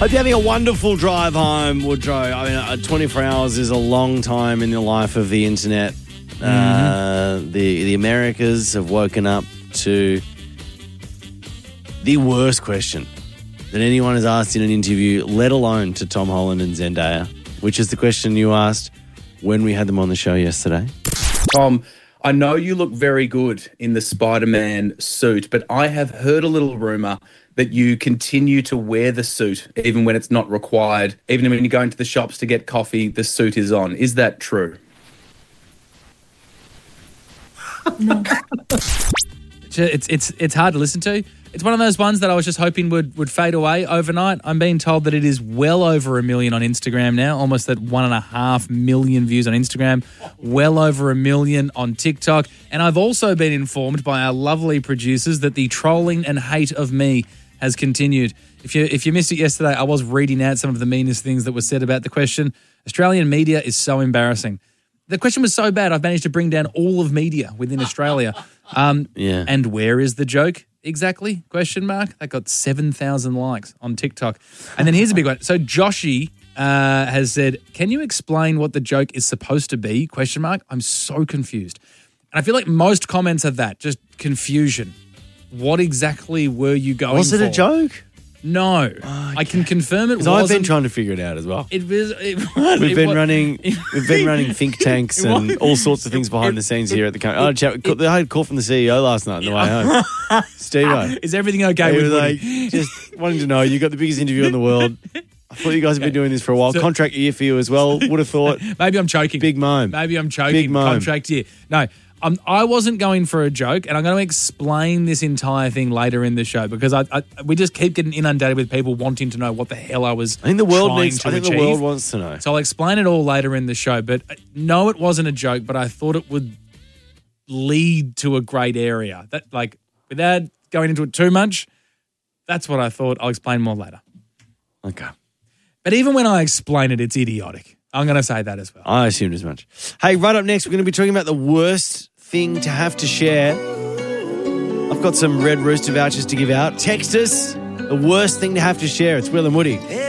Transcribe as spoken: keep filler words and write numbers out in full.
Hope you're having a wonderful drive home, Woodrow. I mean, uh, twenty-four hours is a long time in the life of the internet. Mm-hmm. Uh, the the Americas have woken up to the worst question that anyone has asked in an interview, let alone to Tom Holland and Zendaya, which is the question you asked when we had them on the show yesterday. Tom, I know you look very good in the Spider-Man suit, but I have heard a little rumour that you continue to wear the suit even when it's not required. Even when you go into the shops to get coffee, the suit is on. Is that true? No. It's it's it's hard to listen to. It's one of those ones that I was just hoping would, would fade away overnight. I'm being told that it is well over a million on Instagram now, almost at one and a half million views on Instagram, well over a million on TikTok. And I've also been informed by our lovely producers that the trolling and hate of me has continued. If you if you missed it yesterday, I was reading out some of the meanest things that were said about the question. Australian media is so embarrassing. The question was so bad, I've managed to bring down all of media within Australia. Um, yeah. And where is the joke exactly? Question mark. That got seven thousand likes on TikTok. And then here's a big one. So Joshy uh, has said, can you explain what the joke is supposed to be? Question mark. I'm so confused. And I feel like most comments are that, just confusion. What exactly were you going for? Was it a joke? No. Okay. I can confirm it wasn't. I've been trying to figure it out as well. It was. It was we've it been was, running. We've been running think tanks and all sorts of things behind the scenes here at the company. Oh, chat, I had a call from the C E O last night on the way home. Steve-O. Is everything okay he with was Woody? like, just wanting to know, you got the biggest interview in the world. I thought you guys have been doing this for a while. So, contract year for you as well. Would have thought. Maybe I'm choking. Big moan. Maybe I'm choking. Big moan. Contract year. No. Um, I wasn't going for a joke, and I'm going to explain this entire thing later in the show because I, I we just keep getting inundated with people wanting to know what the hell I was. I think the world trying needs. to I think achieve. the world wants to know. So I'll explain it all later in the show. But no, it wasn't a joke. But I thought it would lead to a great area. That like without going into it too much. That's what I thought. I'll explain more later. Okay. But even when I explain it, it's idiotic. I'm going to say that as well. I assumed as much. Hey, right up next, we're going to be talking about the worst thing to have to share. I've got some Red Rooster vouchers to give out. Text us. The worst thing to have to share. It's Will and Woody.